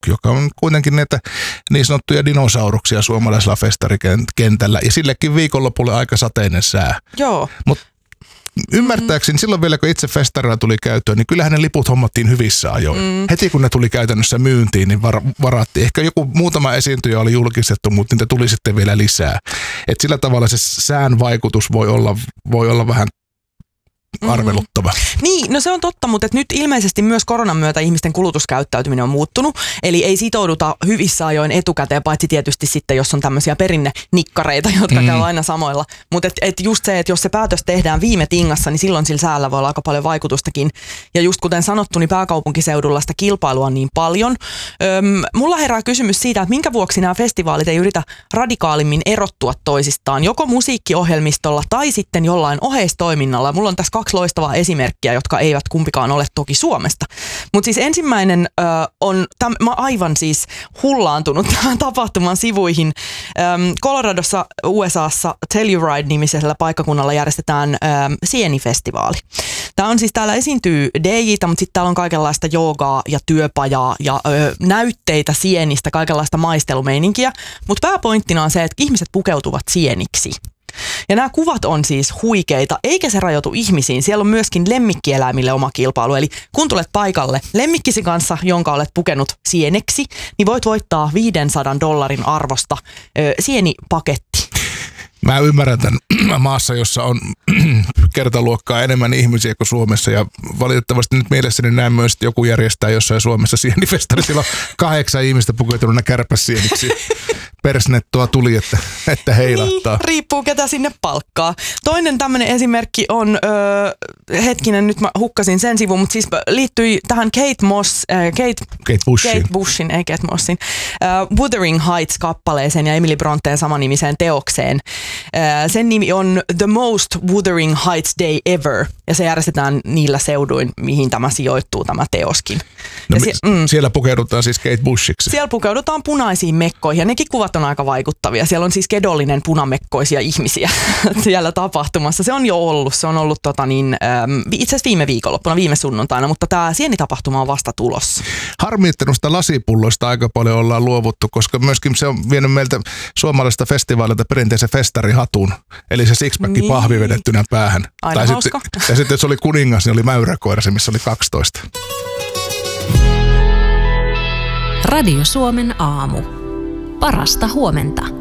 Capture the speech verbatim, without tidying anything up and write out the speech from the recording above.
joka on kuitenkin näitä niin sanottuja dinosauruksia suomalaisella festarikentällä. Ja sillekin viikonlopulle aika sateinen sää. Joo. Mut ymmärtääkseni silloin vielä, kun itse festarilla tuli käyttöön, niin kyllähän ne liput hommattiin hyvissä ajoin. Mm. Heti kun ne tuli käytännössä myyntiin, niin var- varattiin. Ehkä joku muutama esiintyjä oli julkistettu, mutta niitä tuli sitten vielä lisää. Et sillä tavalla se sään vaikutus voi olla, voi olla vähän arveluttava. Mm. Niin, no se on totta, mutta nyt ilmeisesti myös koronan myötä ihmisten kulutuskäyttäytyminen on muuttunut. Eli ei sitouduta hyvissä ajoin etukäteen, paitsi tietysti sitten, jos on tämmöisiä perinnenikkareita, jotka mm. käy aina samoilla. Mutta et, et just se, että jos se päätös tehdään viime tingassa, niin silloin sillä säällä voi olla aika paljon vaikutustakin. Ja just kuten sanottu, niin pääkaupunkiseudulla sitä kilpailua on niin paljon. Öm, mulla herää kysymys siitä, että minkä vuoksi nämä festivaalit ei yritä radikaalimmin erottua toisistaan, joko musiikkiohjelmistolla tai sitten jollain oheistoiminnalla. Mulla on tässä kaksi loistavaa esimerkkiä, jotka eivät kumpikaan ole toki Suomesta. Mutta siis ensimmäinen ö, on, täm, mä aivan siis hullaantunut tämän tapahtuman sivuihin. Öm, Coloradossa U S A:ssa Telluride-nimisellä paikkakunnalla järjestetään ö, sienifestivaali. Tämä on siis, täällä esiintyy D J:tä, mutta sitten täällä on kaikenlaista joogaa ja työpajaa ja ö, näytteitä sienistä, kaikenlaista maistelumeininkiä. Mutta pääpointtina on se, että ihmiset pukeutuvat sieniksi. Ja nämä kuvat on siis huikeita, eikä se rajoitu ihmisiin. Siellä on myöskin lemmikkieläimille oma kilpailu. Eli kun tulet paikalle lemmikkisi kanssa, jonka olet pukenut sieneksi, niin voit voittaa viisisataa dollarin arvosta ö, sienipaketti. Mä ymmärrän tämän maassa, jossa on kertaluokkaa enemmän ihmisiä kuin Suomessa, ja valitettavasti nyt mielessäni näen myös, että joku järjestää jossain Suomessa sienifestari. Siellä on kahdeksan ihmistä pukeutunut kärpäsieniksi. Persnettoa tuli, että, että heilahtaa. Niin, riippuu ketä sinne palkkaa. Toinen tämmöinen esimerkki on, öö, hetkinen, nyt mä hukkasin sen sivun, mutta siis liittyi tähän Kate Moss, äh, Kate, Kate Bushin, Kate Bushin ei Kate Mossin, äh, Wuthering Heights-kappaleeseen ja Emily Bronteen samanimiseen teokseen. Äh, sen nimi on The Most Wuthering Heights Day Ever, ja se järjestetään niillä seuduin, mihin tämä sijoittuu, tämä teoskin. No, ja sie- mm, siellä pukeudutaan siis Kate Bushiksi. Siellä pukeudutaan punaisiin mekkoihin, ja nekin kuvat on aika vaikuttavia. Siellä on siis kedollinen punamekkoisia ihmisiä siellä tapahtumassa. Se on jo ollut. Se on ollut tota niin, ähm, itse asiassa viime viikonloppuna, viime sunnuntaina, mutta tämä sienitapahtuma on vasta tulossa. Harmi, että noista lasipulloista aika paljon ollaan luovuttu, koska myöskin se on vienyt meiltä suomalaisesta festivaalilta perinteisen festarihatun, eli se sixpack niin. pahvi vedettynä päähän. Aina tai hauska. Sitten, ja sitten jos oli kuningas, niin oli mäyräkoira, se missä oli kaksitoista. Radio Suomen aamu. Parasta huomenta.